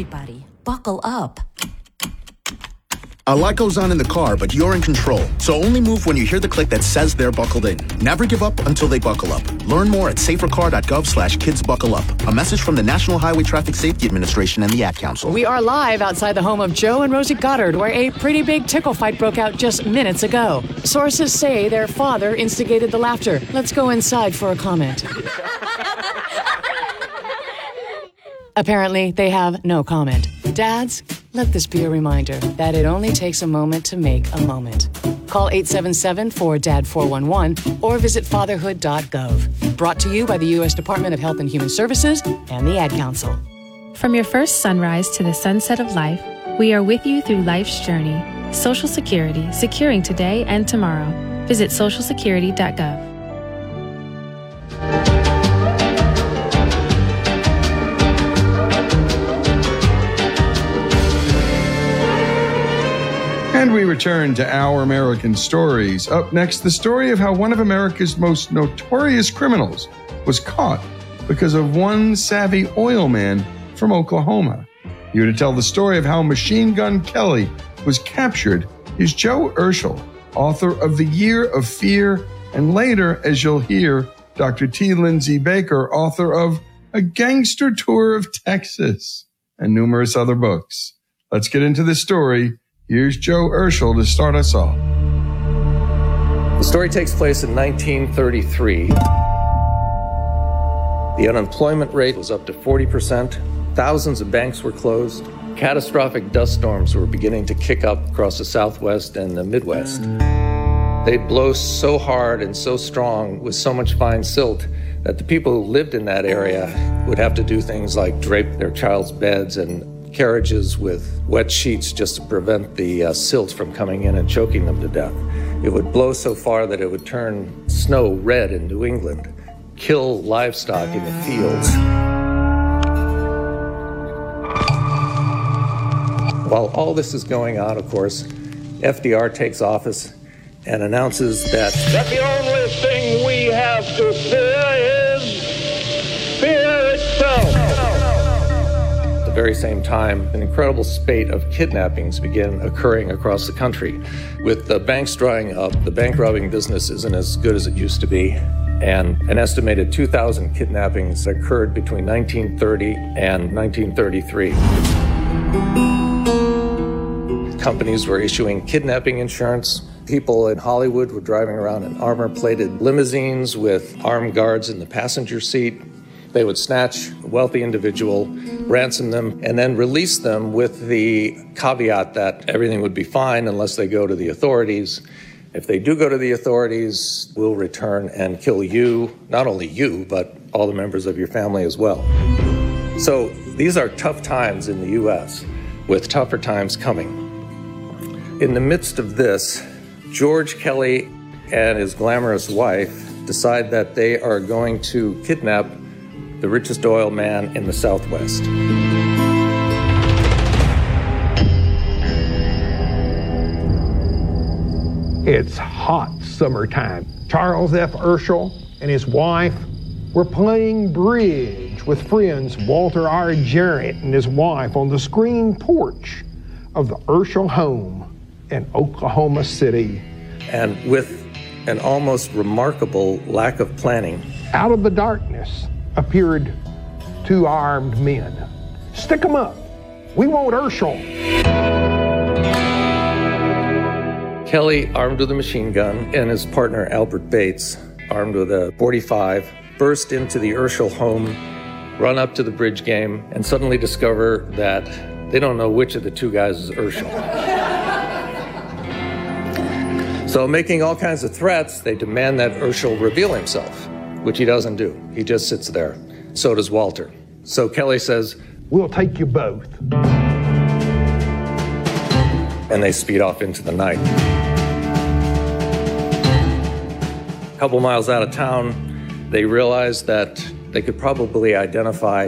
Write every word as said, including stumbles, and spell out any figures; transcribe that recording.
Everybody, buckle up. A lot goes on in the car, but you're in control. So only move when you hear the click that says they're buckled in. Never give up until they buckle up. Learn more at safercar.gov slash kids buckle up. A message from the National Highway Traffic Safety Administration and the Ad Council. We are live outside the home of Joe and Rosie Goddard, where a pretty big tickle fight broke out just minutes ago. Sources say their father instigated the laughter. Let's go inside for a comment. Apparently, they have no comment. Dads, let this be a reminder that it only takes a moment to make a moment. Call eight seven seven, four D A D, four one one or visit fatherhood dot gov. Brought to you by the U S Department of Health and Human Services and the Ad Council. From your first sunrise to the sunset of life, we are with you through life's journey. Social Security, securing today and tomorrow. Visit social security dot gov. And we return to Our American Stories. Up next, the story of how one of America's most notorious criminals was caught because of one savvy oil man from Oklahoma. Here to tell the story of how Machine Gun Kelly was captured is Joe Urschel, author of The Year of Fear, and later, as you'll hear, Doctor T. Lindsay Baker, author of A Gangster Tour of Texas and numerous other books. Let's get into the story. Here's Joe Urschel to start us off. The story takes place in nineteen thirty-three. The unemployment rate was up to forty percent. Thousands of banks were closed. Catastrophic dust storms were beginning to kick up across the Southwest and the Midwest. They'd blow so hard and so strong with so much fine silt that the people who lived in that area would have to do things like drape their child's beds and carriages with wet sheets just to prevent the uh, silt from coming in and choking them to death. It would blow so far that it would turn snow red in New England, kill livestock in the fields. While all this is going on, of course, F D R takes office and announces that, that the only thing we have to fear is fear itself. At the very same time, an incredible spate of kidnappings began occurring across the country. With the banks drying up, the bank robbing business isn't as good as it used to be, and an estimated two thousand kidnappings occurred between nineteen thirty and nineteen thirty-three. Companies were issuing kidnapping insurance. People in Hollywood were driving around in armor-plated limousines with armed guards in the passenger seat. They would snatch a wealthy individual, ransom them, and then release them with the caveat that everything would be fine unless they go to the authorities. If they do go to the authorities, we'll return and kill you, not only you, but all the members of your family as well. So these are tough times in the U S, with tougher times coming. In the midst of this, George Kelly and his glamorous wife decide that they are going to kidnap the richest oil man in the Southwest. It's hot summertime. Charles F. Urschel and his wife were playing bridge with friends Walter R. Jarrett and his wife on the screen porch of the Urschel home in Oklahoma City. And with an almost remarkable lack of planning, out of the darkness appeared two armed men. Stick 'em up. We want Urschel. Kelly, armed with a machine gun, and his partner Albert Bates, armed with a forty-five, burst into the Urschel home, run up to the bridge game, and suddenly discover that they don't know which of the two guys is Urschel. So making all kinds of threats, they demand that Urschel reveal himself, which he doesn't do. He just sits there. So does Walter. So Kelly says, "We'll take you both." And they speed off into the night. A couple miles out of town, they realize that they could probably identify